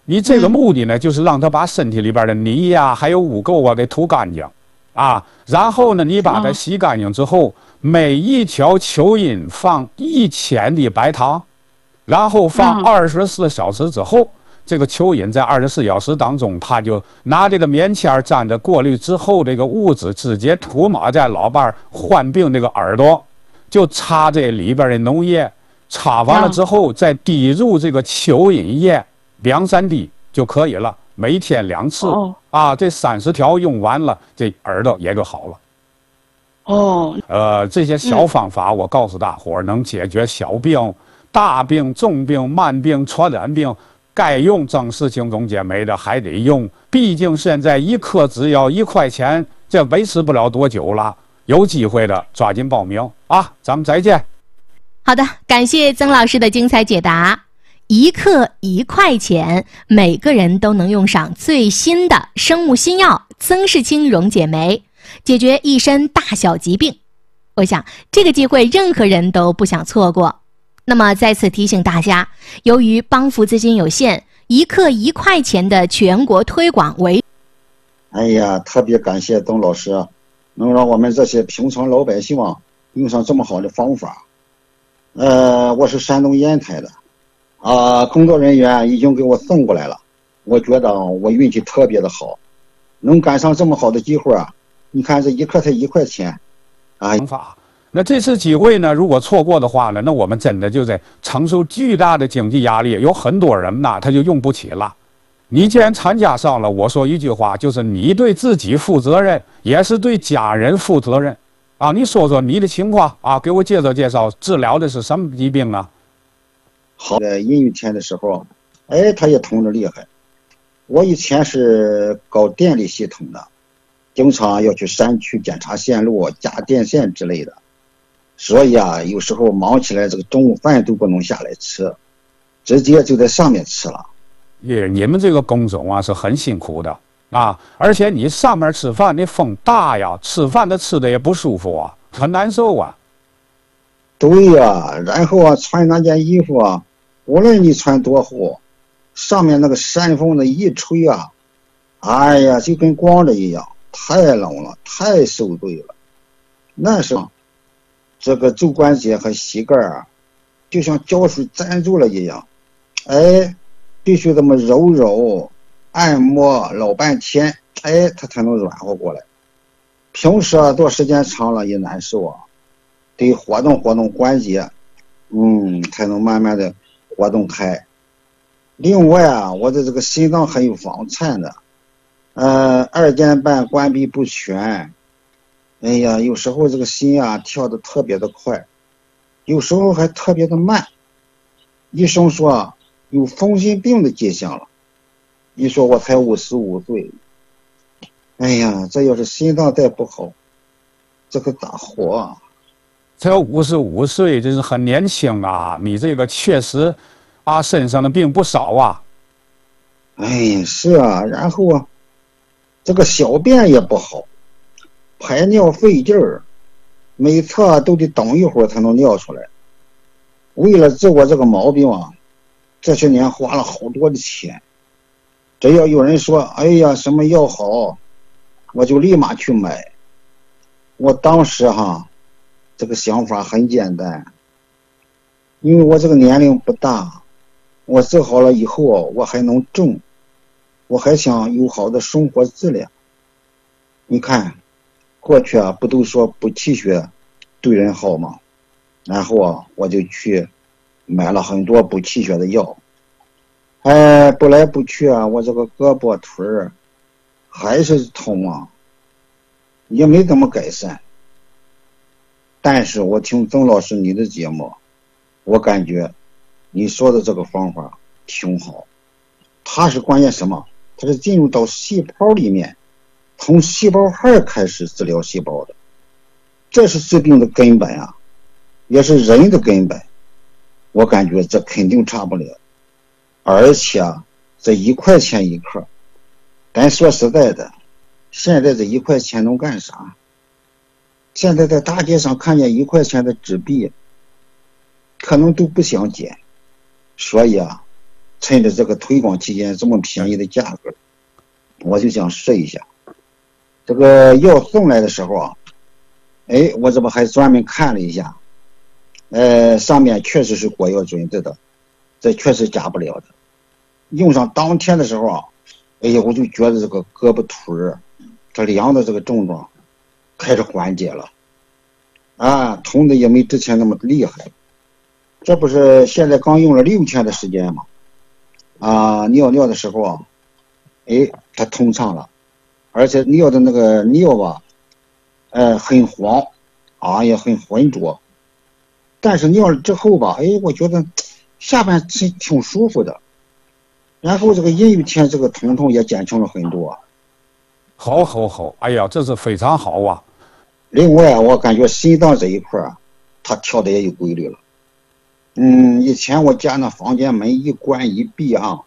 你这个目的呢，就是让它把身体里边的泥呀、还有污垢啊给吐干净，啊，然后呢，你把它洗干净之后，每一条蚯蚓放1000的白糖，然后放24小时之后，这个蚯蚓在24小时当中，它就拿这个棉签沾着过滤之后这个物质，直接涂抹在老伴患病这个耳朵，就擦这里边的脓液，擦完了之后再滴入这个蚯蚓液2-3滴就可以了，每天2次。啊，这30条用完了，这耳朵也就好了。这些小方法，我告诉大伙儿，能解决小病、大病、重病、慢病、传染病，该用增视轻中解酶的还得用。毕竟现在1颗只要1块钱，这维持不了多久了。有机会的抓紧报名啊！咱们再见。 好的，感谢曾老师的精彩解答。1克1块钱，每个人都能用上最新的生物新药增视轻溶解酶，解决一身大小疾病。我想这个机会任何人都不想错过。那么再次提醒大家，由于帮扶资金有限，1克1块钱的全国推广为…… 哎呀，特别感谢董老师，能让我们这些平常老百姓用上这么好的方法。我是山东烟台的。工作人员已经给我送过来了，我觉得我运气特别的好，能赶上这么好的机会啊！你看这1克才1块钱， 那这次机会呢，如果错过的话呢，那我们真的就在承受巨大的经济压力，有很多人呐他就用不起了。你既然参加上了，我说一句话，就是你对自己负责任，也是对家人负责任啊！你说说你的情况啊，给我介绍介绍，治疗的是什么疾病啊？ 好，在阴雨天的时候，他也痛得厉害。我以前是搞电力系统的，经常要去山区检查线路、加电线之类的，所以有时候忙起来，这个中午饭都不能下来吃，直接就在上面吃了。 你们这个工种是很辛苦的啊，而且你上面吃饭，那风大呀，吃饭吃的也不舒服啊，很难受啊。 对呀，然后穿那件衣服无论你穿多厚，上面那个山风的一吹哎呀，就跟光着一样，太冷了，太受罪了。那时候这个肘关节和膝盖就像胶水粘住了一样，必须这么揉按摩老半天，它才能软和过来。平时做时间长了也难受得活动活动关节，才能慢慢的活动开。另外我的这个心脏还有房颤的，2尖瓣关闭不全，哎呀，有时候这个心跳得特别的快，有时候还特别的慢。医生说有风湿病的迹象了。你说我才55岁，哎呀，这要是心脏再不好，这可咋活才55岁，这是很年轻啊！你这个确实身上的病不少是然后这个小便也不好，排尿费劲儿，每次都得等一会儿才能尿出来。为了治我这个毛病这些年花了好多的钱。只要有人说哎呀什么药好，我就立马去买。我当时这个想法很简单，因为我这个年龄不大，我治好了以后我还能种，我还想有好的生活质量。你看过去不都说补气血对人好吗？然后我就去买了很多补气血的药，补来补去我这个胳膊腿还是痛也没怎么改善。但是我听曾老师你的节目，我感觉你说的这个方法挺好。它是关键什么？它是进入到细胞里面，从细胞核开始治疗细胞的，这是治病的根本也是人的根本。我感觉这肯定差不了。而且这1块钱1克，咱说实在的，现在这1块钱能干啥？现在在大街上看见1块钱的纸币，可能都不想捡。所以趁着这个推广期间这么便宜的价格，我就想试一下。这个药送来的时候啊，哎，我这不还专门看了一下，上面确实是国药准字的，这确实假不了的。用上当天的时候啊，哎呀，我就觉得这个胳膊腿儿，这凉的这个症状开始缓解了，啊，痛的也没之前那么厉害。这不是现在刚用了6天的时间嘛，啊，尿尿的时候啊，哎，它通畅了，而且尿的那个尿吧，很黄，啊，也很浑浊。但是尿了之后吧，哎，我觉得下半身挺舒服的。然后这个阴雨天这个疼痛也减轻了很多。 好，哎呀，这是非常好啊。 另外，我感觉心脏这一块啊，它跳的也有规律了。以前我家那房间门一关一闭啊，